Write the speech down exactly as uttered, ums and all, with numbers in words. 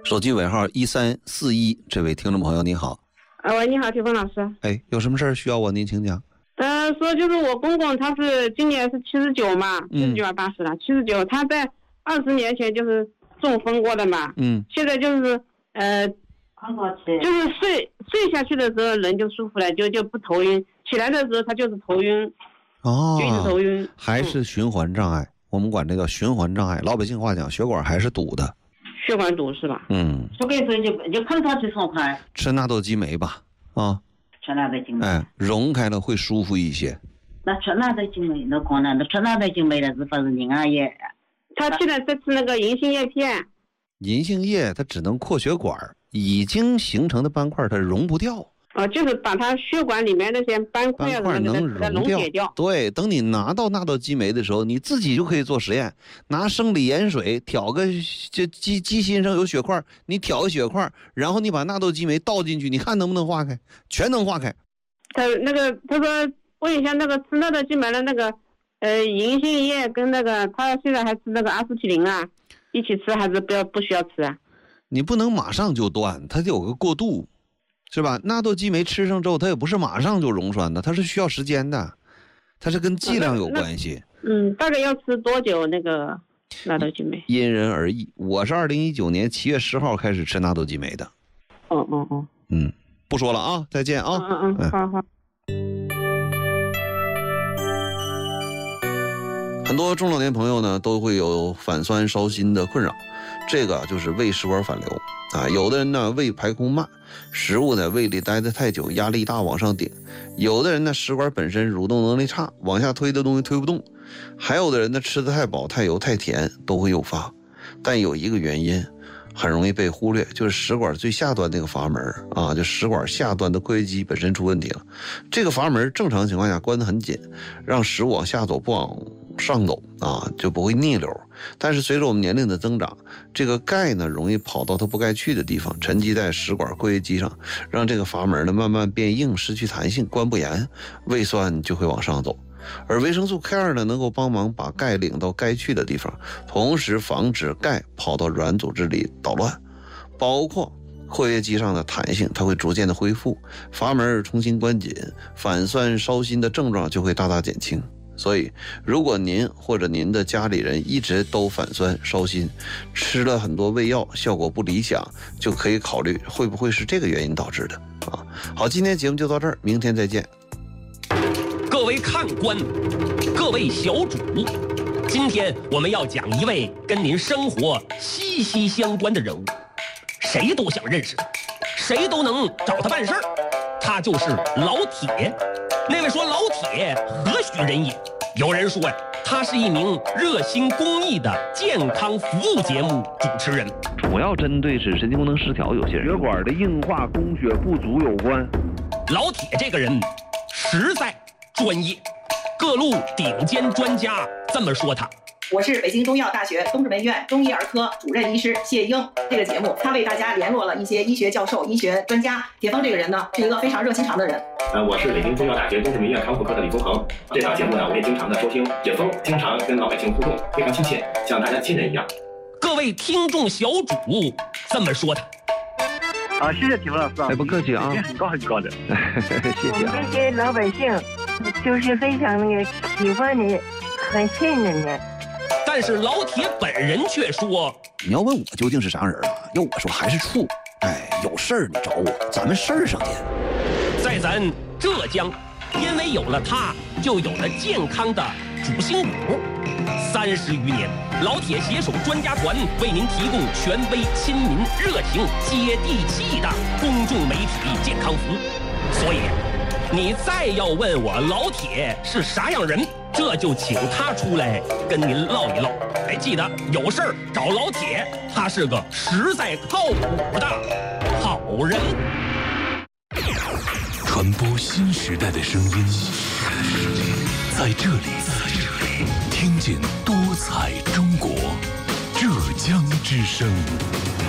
手机尾号一三四一，这位听众朋友你好。 啊，喂，你好，铁峰老师。 哎，有什么事儿需要我？您请讲。 呃，说就是我公公，他是今年是七十九嘛，七十九还八十了，七十九，他在二十年前就是中风过的嘛，嗯，现在就是呃，就是睡睡下去的时候人就舒服了，就就不头晕，起来的时候他就是头晕， 哦， 就一直头晕， 还是循环障碍，嗯、我们管这叫循环障碍，老百姓话讲，血管还是堵的。 血管堵是吧？ 嗯， 所以说就就看上去爽快。 吃纳豆激酶吧，啊， 吃纳豆激酶， 哎，溶开了会舒服一些。 那吃纳豆激酶那可能，那吃纳豆激酶的是不是人啊也？ 他现在在吃那个银杏叶片。 银杏叶它只能扩血管，已经形成的斑块它溶不掉。 啊，就是把它血管里面那些斑块啊斑块能溶解掉。 对，等你拿到纳豆激酶的时候，你自己就可以做实验，拿生理盐水挑个这鸡鸡心上有血块，你挑个血块，然后你把纳豆激酶倒进去，你看能不能化开？全能化开。 他那个他说问一下那个吃纳豆激酶的那个呃银杏叶跟那个他现在还吃那个阿司匹林啊，一起吃还是不要不需要吃啊？ 你不能马上就断，它得有个过渡。是吧？纳豆激酶吃上之后，它也不是马上就溶栓的，它是需要时间的，它是跟剂量有关系。 嗯，大概要吃多久那个纳豆激酶？ 因人而异。我是二零一九年七月十号开始吃纳豆激酶的。 哦哦哦。 嗯，不说了啊，再见啊。 嗯嗯嗯，好好。 很多中老年朋友呢都会有反酸烧心的困扰，这个就是胃食管反流啊。有的人呢胃排空慢，食物呢胃里待得太久，压力大往上顶；有的人呢食管本身蠕动能力差，往下推的东西推不动；还有的人呢吃得太饱、太油、太甜都会诱发。但有一个原因很容易被忽略，就是食管最下端那个阀门啊，就食管下端的括约肌本身出问题了。这个阀门正常情况下关得很紧，让食物往下走不往上走啊，就不会逆流。但是随着我们年龄的增长，这个钙呢容易跑到它不该去的地方，沉积在食管括约肌上，让这个阀门呢慢慢变硬，失去弹性，关不严，胃酸就会往上走。而维生素 K 二 呢能够帮忙把钙领到该去的地方，同时防止钙跑到软组织里捣乱，包括括约肌上的弹性它会逐渐的恢复，阀门重新关紧，反酸烧心的症状就会大大减轻。所以如果您或者您的家里人一直都反酸烧心，吃了很多胃药效果不理想，就可以考虑会不会是这个原因导致的啊。好，今天节目就到这儿，明天再见。 各位看官，各位小主，今天我们要讲一位跟您生活息息相关的人物，谁都想认识他，谁都能找他办事儿，他就是老铁。那位说老铁何许人也？有人说呀，他是一名热心公益的健康服务节目主持人， 主要针对是神经功能失调，有些人血管的硬化、供血不足有关。 老铁这个人实在专业，各路顶尖专家这么说他。 我是北京中医药大学东直门医院中医儿科主任医师谢英。这个节目他为大家联络了一些医学教授、医学专家。铁峰这个人呢是一个非常热心肠的人。 呃，我是北京中医药大学东直门医院康复科的李宗恒。这档节目呢我也经常的收听，铁峰经常跟老百姓互动，非常亲切，像大家亲人一样。 各位听众小主这么说他。 啊，谢谢铁峰老师啊！哎，不客气啊，很高很高的，谢谢啊。 我们这些老百姓就是非常那个喜欢你，很信任你。 但是老铁本人却说：“ 你要问我究竟是啥人啊？要我说还是处。哎，有事儿你找我，咱们事儿上见。” 在咱浙江，因为有了他，就有了健康的主心骨。三十余年，老铁携手专家团为您提供权威、亲民、热情、接地气的公众媒体健康服务。所以，你再要问我老铁是啥样人，这就请他出来跟您唠一唠。哎，记得有事儿找老铁，他是个实在靠谱的好人。 传播新时代的声音，在这里，在这里听见多彩中国，浙江之声。